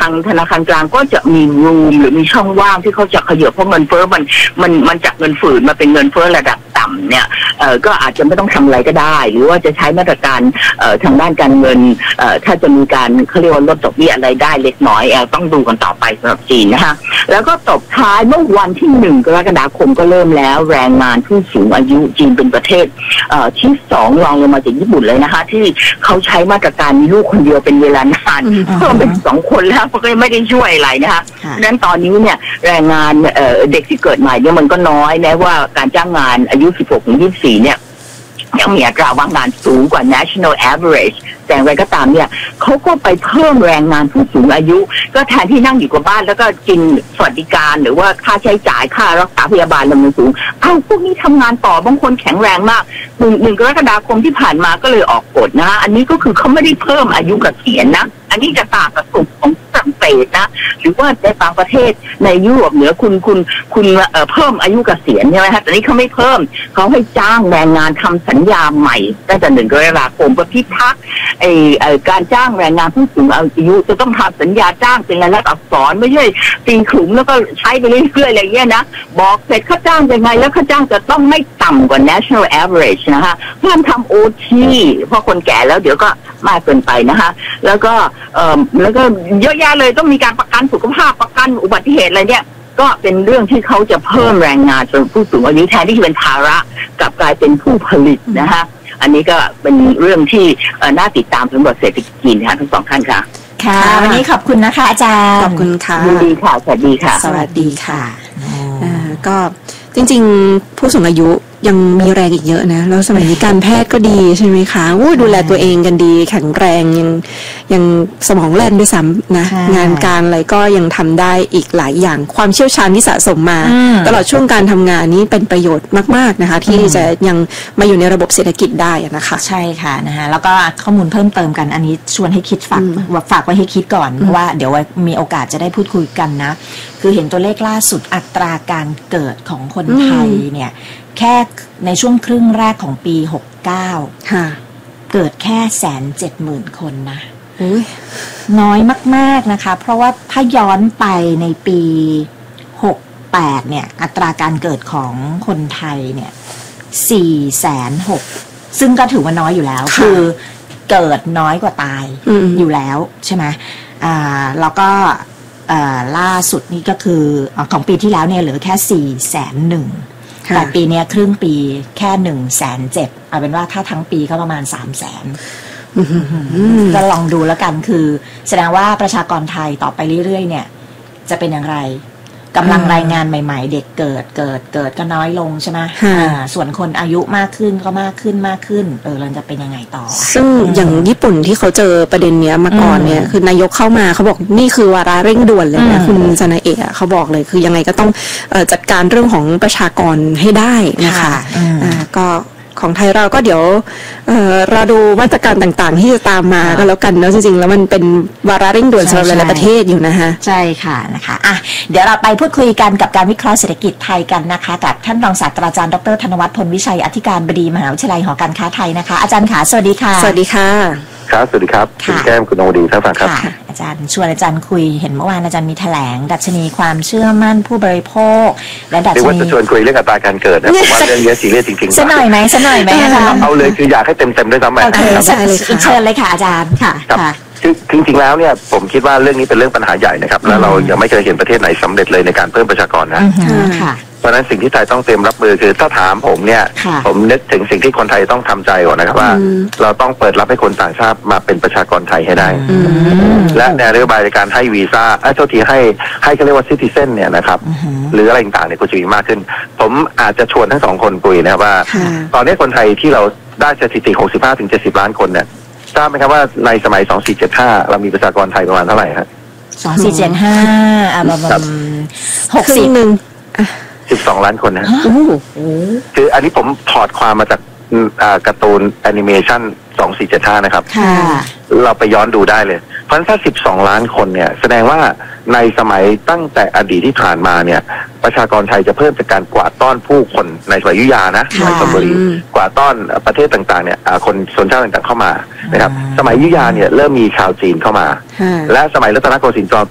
างธนาคารกลางก็จะมีรูมหรือมีช่องว่างที่เขาจะขยับเพราะเงินเฟ้อมันจากเงินฝืนมาเป็นเงินเฟ้อระดับต่ำเนี่ยก็อาจจะไม่ต้องทำอะไรก็ได้หรือว่าจะใช้มาตรการทางด้านการเงินถ้าจะมีการเขาเรียกว่าลดดอกเบี้ยอะไรได้เล็กน้อยต้องดูกันต่อไปสำหรับจีนนะคะแล้วก็ตบท้ายเมื่อวันที่1 กรกฎาคมก็เริ่มแล้วแรงงานผู้สูงอายุจีนเป็นประเทศที่2รองลงมาจากญี่ปุ่นเลยนะคะที่เขาใช้มาตรการมีลูกคนเดียวเป็นเวลานานเพิ่มเป็น2 คนแล้วก็ไม่ได้ช่วยอะไรนะคะดังนั้นตอนนี้เนี่ยแรงงานเด็กที่เกิดใหม่เนี่ยมันก็น้อยแม้ว่าการจ้างงานอายุ16-24เนี่ยยังมีอัตราว่างงานสูงกว่า national average แต่อะไรก็ตามเนี่ยเขาก็ไปเพิ่มแรงงานผู้สูงอายุก็แทนที่นั่งอยู่กับบ้านแล้วก็กินสวัสดิการหรือว่าค่าใช้จ่ายค่ารักษาพยาบาลมันสูงพวกนี้ทำงานต่อบางคนแข็งแรงมาก1 กรกฎาคมที่ผ่านมาก็เลยออกกฎนะอันนี้ก็คือเขาไม่ได้เพิ่มอายุเกษียณนะอันนี้จะต่างกับกลุ่มของฝรั่งเศสนะหรือว่าในบางประเทศในยุโรปเหนือคุณเพิ่มอายุเกษียณใช่ไหมคะแต่นี้เขาไม่เพิ่มเขาให้จ้างแรงงานทำสัญญาใหม่ตั้งแต่1 กรกฎาคมเพื่อพิทักษ์การจ้างแรงงานผู้สูงอายุจะต้องทำสัญญาจ้างเป็นลายลักษณ์อักษรไม่ใช่ตีขลุ่มแล้วก็ใช้ไปเรื่อยๆอะไรเงี้ยนะบอกเสร็จค่าจ้างยังไงแล้วค่าจ้างจะต้องไม่ต่ำกว่า national average นะคะห้ามทำ OT เพราะคนแก่แล้วเดี๋ยวก็มากเกินไปนะคะแล้วก็เยอะแยะเลยต้องมีการประกันสุขภาพประกันอุบัติเหตุอะไรเนี่ยก็เป็นเรื่องที่เขาจะเพิ่มแรงงานจนผู้สูงอายุแทนที่จะเป็นภาระกลับกลายเป็นผู้ผลิตนะคะอันนี้ก็เป็นเรื่องที่น่าติดตามสำหรับเศรษฐกิจจีนค่ะทั้ง2 ท่านค่ะค่ะวันนี้ขอบคุณนะคะอาจารย์ขอบคุณค่ะยินดีค่ะสวัสดีค่ะสวัสดีค่ะก็จริงๆผู้สูงอายุยังมีแรงอีกเยอะนะแล้วสมัยนี้การแพทย์ก็ดีใช่ไหมคะดูแลตัวเองกันดีแข็งแรงยังสมองแล่นด้วยซ้ำนะงานการอะไรก็ยังทำได้อีกหลายอย่างความเชี่ยวชาญที่สะสมมาตลอดช่วงการทำงานนี้เป็นประโยชน์มากๆนะคะที่จะยังมาอยู่ในระบบเศรษฐกิจได้นะคะใช่ค่ะนะคะแล้วก็ข้อมูลเพิ่มเติมกันอันนี้ชวนให้คิดฝากไว้ให้คิดก่อนเพราะว่าเดี๋ยวมีโอกาสจะได้พูดคุยกันนะคือเห็นตัวเลขล่าสุดอัตราการเกิดของคนไทยเนี่ยแค่ในช่วงครึ่งแรกของปี69ค่ะเกิดแค่170,000 คนนะน้อยมากๆนะคะเพราะว่าถ้าย้อนไปในปี68เนี่ยอัตราการเกิดของคนไทยเนี่ย460,000ซึ่งก็ถือว่าน้อยอยู่แล้วคือเกิดน้อยกว่าตายอยู่แล้วใช่ไหมแล้วก็ล่าสุดนี่ก็คือของปีที่แล้วเนี่ยเหลือแค่401,000แต่ปีนี้ครึ่งปีแค่170,000เอาเป็นว่าถ้าทั้งปีก็ประมาณ300,000ก็ลองดูแล้วกันคือแสดงว่าประชากรไทยต่อไปเรื่อยๆเนี่ยจะเป็นอย่างไรกำลังรายงานใหม่ๆเด็กเกิดก็น้อยลงใช่ไหมส่วนคนอายุมากขึ้นก็มากขึ้นเราจะเป็นยังไงต่อซึ่งอย่างญี่ปุ่นที่เขาเจอประเด็นเนี้ยมาก่อนเนี่ยคือนายกเข้ามาเขาบอกนี่คือวาระเร่งด่วนเลยนะคุณซานาเอะเขาบอกเลยคือยังไงก็ต้องจัดการเรื่องของประชากรให้ได้นะคะก็ของไทยเราก็เดี๋ยวเราดูมาตรการต่างๆที่จะตามมาก็แล้วกันเนาะจริงๆแล้วมันเป็นวาระเร่งด่วนสำหรับหลายประเทศอยู่นะคะใช่ค่ะนะคะเดี๋ยวเราไปพูดคุยกันกับการวิเคราะห์เศรษฐกิจไทยกันนะคะกับท่านรองศาสตราจารย์ดร.ธนวัฒน์ พลวิชัยอธิการบดีมหาวิทยาลัยหอการค้าไทยนะคะอาจารย์ขาสวัสดีค่ะสวัสดีค่ะครับสวัสดีครับคุณแก้มคุณนวดีท่านฟังครับอาจารย์ชวนอาจารย์คุยเห็นเมื่อวานอาจารย์มีแถลงดัชนีความเชื่อมั่นผู้บริโภคและดัชนีเรียกว่าจะชวนคุยเรื่องอัตราการเกิดนะผมว่าเรื่องนี้ซีเรียสจริงๆสักหน่อยไหมอาจารย์เอาเลยคืออยากให้เต็มด้วยซ้ำไปเชิญเลยค่ะอาจารย์ค่ะคือจริงๆแล้วเนี่ยผมคิดว่าเรื่องนี้เป็นเรื่องปัญหาใหญ่นะครับแล้วเรายังไม่เคยเห็นประเทศไหนสำเร็จเลยในการเพิ่มประชากรนะเพราะฉะนั้นสิ่งที่ไทยต้องเตรียมรับมือคือถ้าถามผมเนี่ยผมนึกถึงสิ่งที่คนไทยต้องทำใจก่อนนะครับว่าเราต้องเปิดรับให้คนต่างชาติมาเป็นประชากรไทยให้ได้และในนโยบายในการให้วีซ่าโทษทีให้เขาเรียกว่าซิติเซนเนี่ยนะครับหรืออะไรต่างๆเนี่ยควรจะมีมากขึ้นผมอาจจะชวนทั้ง2 คนคุยนะครับว่าตอนนี้คนไทยที่เราได้สถิติ 65-70 ล้านคนเนี่ยทราบไหมครับว่าในสมัย 2475เรามีประชากรไทยประมาณเท่าไหร่ครับ 2475ประมาณ 12 ล้านคนนะคืออันนี้ผมถอดความมาจากการ์ตูนแอนิเมชัน2475นะครับเราไปย้อนดูได้เลยเพราะฉะนั้นถ้า12 ล้านคนเนี่ยแสดงว่าในสมัยตั้งแต่อดีตที่ผ่านมาเนี่ยประชากรไทยจะเพิ่มจากการกวาดต้อนผู้คนในสมัยอยุธยานะสมัยธนบุรีกวาดต้อนประเทศต่างๆเนี่ยคนชนชาติต่างๆเข้ามานะครับสมัยอยุธยาเนี่ยเริ่มมีชาวจีนเข้ามาและสมัยรัตนโกสินทร์